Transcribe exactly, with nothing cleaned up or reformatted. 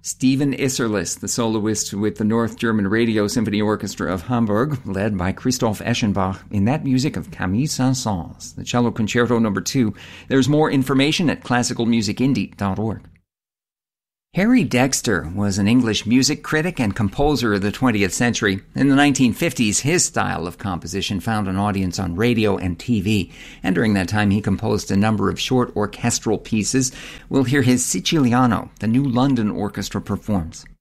Stephen Isserlis, the soloist with the North German Radio Symphony Orchestra of Hamburg, led by Christoph Eschenbach, in that music of Camille Saint-Saëns, the Cello Concerto number two. There's more information at classical music indie dot org. Harry Dexter was an English music critic and composer of the twentieth century. In the nineteen fifties, his style of composition found an audience on radio and T V, and during that time he composed a number of short orchestral pieces. We'll hear his Siciliano, the New London Orchestra performs.